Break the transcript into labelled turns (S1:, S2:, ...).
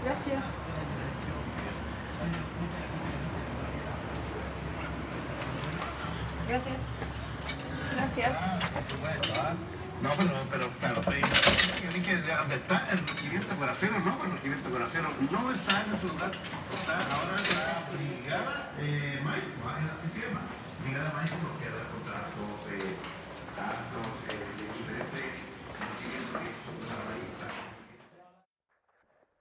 S1: Gracias. Gracias. Gracias.
S2: No, pero que donde está el regimiento Coracero, no, el regimiento Coracero no está en su lugar, está ahora la brigada Mike, así se llama, brigada Mike, porque da contratos, datos, de diferentes conocimientos que son para la